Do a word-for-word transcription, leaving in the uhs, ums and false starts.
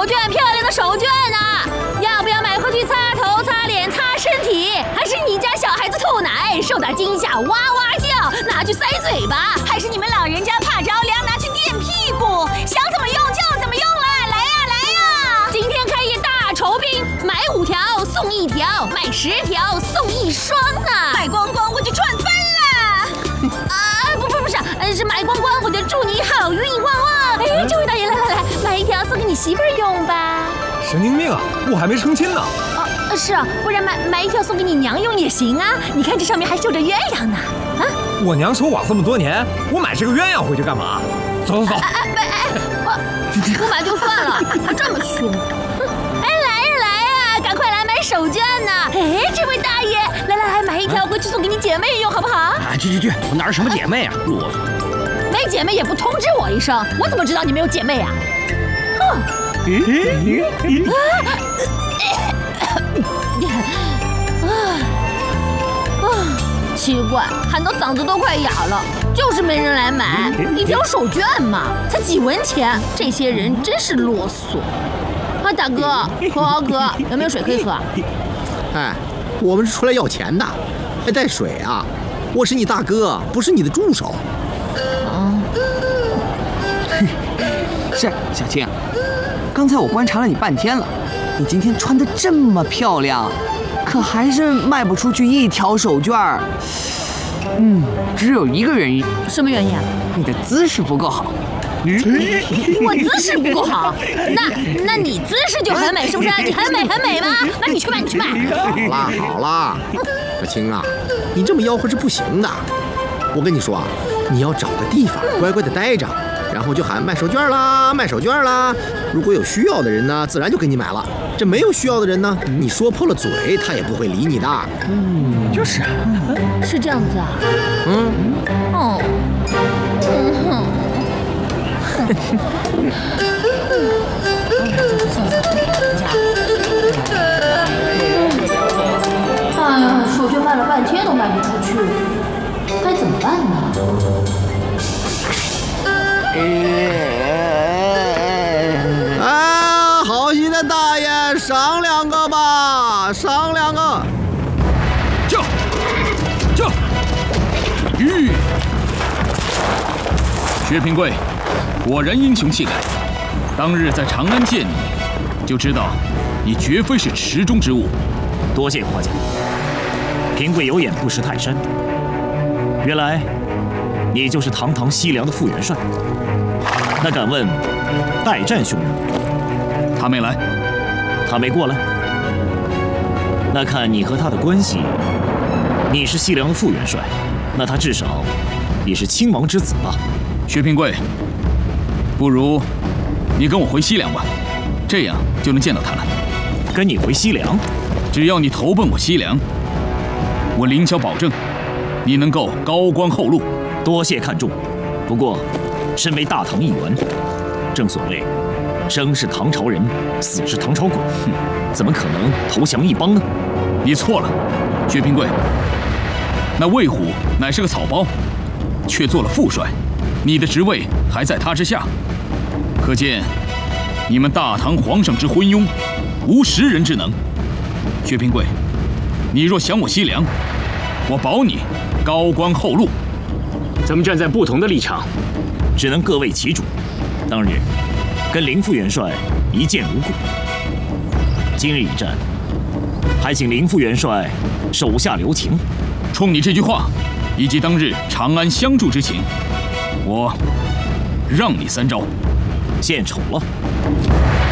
手绢，漂亮的手绢啊！要不要买回去擦头、擦脸、擦身体？还是你家小孩子吐奶受到惊吓哇哇叫，拿去塞嘴巴？还是你们老人家怕着凉，拿去垫屁股？想怎么用就怎么用了，来呀来呀！今天开业大酬宾，买五条送一条，买十条送一双呢！买光光我就赚翻了！啊，不不不是，是买光光我就祝你好运旺旺！哎，这位大爷，来来来，买一条送给你媳妇儿用吧。 神经病啊！我还没成亲呢。 哦，是啊，不然买买一条送给你娘用也行啊。你看这上面还绣着鸳鸯呢。啊！ 我娘守寡这么多年，我买这个鸳鸯回去干嘛？走走走！ 哎哎哎，我不买就算了，还这么凶！哎，来呀来呀，赶快来买手绢呢！哎，这位大爷，来来来，买一条回去送给你姐妹用，好不好？ 啊，去去去，我哪是什么姐妹啊，啰嗦！ 没姐妹也不通知我一声，我怎么知道你没有姐妹啊？哼！咦？啊！奇怪，喊到嗓子都快哑了，就是没人来买。一条手绢嘛，才几文钱，这些人真是啰嗦。啊，大哥，口豪哥，有没有水可以喝？ 哎，我们是出来要钱的，还带水啊？我是你大哥，不是你的助手。 啊， 是小青，刚才我观察了你半天了，你今天穿得这么漂亮，可还是卖不出去一条手绢儿。嗯，只有一个原因。 什么原因啊？ 你的姿势不够好。 我姿势不够好，那那你姿势就很美，是不是？你很美很美吗？那你去买，你去买。 好啦好啦，小青啊，你这么吆喝是不行的。我跟你说啊，你要找个地方乖乖的待着，然后就喊卖手绢啦，卖手绢啦。如果有需要的人呢，自然就给你买了。这没有需要的人呢，你说破了嘴，他也不会理你的。 嗯，就是啊， 是这样子啊。 嗯。 哦。嗯哼。哎呀，手绢卖了半天都卖不出去，该怎么办呢？ 啊，好心的大爷，赏两个吧，赏两个。 叫叫！吁！薛平贵。果然英雄气概，当日在长安见你，就知道你绝非是池中之物。 多谢夸奖，平贵有眼不识泰山。原来你就是堂堂西凉的副元帅。那敢问代战兄人？ 他没来， 他没过来。那看你和他的关系，你是西凉的副元帅，那他至少也是亲王之子吧？ 薛平贵。不如你跟我回西凉吧，这样就能见到他了。 跟你回西凉？ 只要你投奔我西凉，我凌霄保证，你能够高官厚禄。 多谢看重，不过，身为大唐一员，正所谓，生是唐朝人，死是唐朝鬼，哼，怎么可能投降一帮呢？ 你错了，薛平贵。那魏虎乃是个草包，却做了副帅，你的职位还在他之下。可见，你们大唐皇上之昏庸，无识人之能。薛平贵，你若想我西凉，我保你高官厚禄。 咱们站在不同的立场，只能各为其主。当日跟林副元帅一见如故，今日一战，还请林副元帅手下留情。 冲你这句话，以及当日长安相助之情，我让你三招。 献丑了。